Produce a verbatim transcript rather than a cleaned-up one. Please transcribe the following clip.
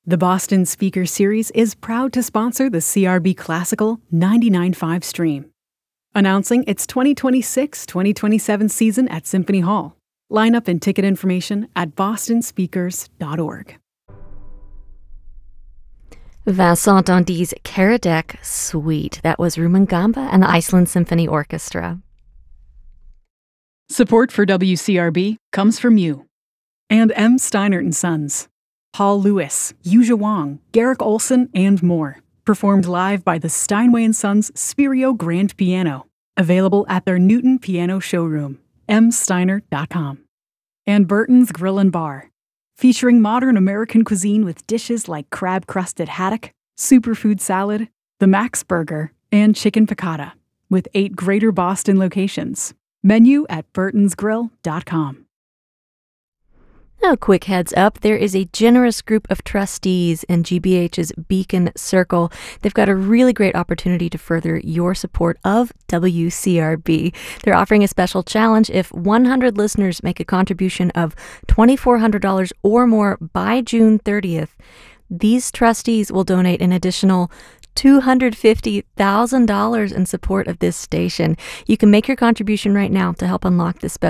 The Boston Speaker Series is proud to sponsor the C R B Classical ninety-nine point five stream. Announcing its twenty twenty-six twenty twenty-seven season at Symphony Hall. Lineup and ticket information at boston speakers dot org. Vincent Dandy's Karadec Suite. That was Rumangamba and the Iceland Symphony Orchestra. Support for W C R B comes from you. And M. Steinert and Sons. Paul Lewis, Yuja Wang, Garrick Olson, and more. Performed live by the Steinway and Sons Spirio Grand Piano. Available at their Newton Piano Showroom, m steiner dot com. And Burton's Grill and Bar. Featuring modern American cuisine with dishes like crab-crusted haddock, superfood salad, the Max Burger, and chicken piccata. With eight Greater Boston locations. Menu at burtons grill dot com. A quick heads up, there is a generous group of trustees in G B H's Beacon Circle. They've got a really great opportunity to further your support of W C R B. They're offering a special challenge if one hundred listeners make a contribution of two thousand four hundred dollars or more by June thirtieth. These trustees will donate an additional two hundred fifty thousand dollars in support of this station. You can make your contribution right now to help unlock this special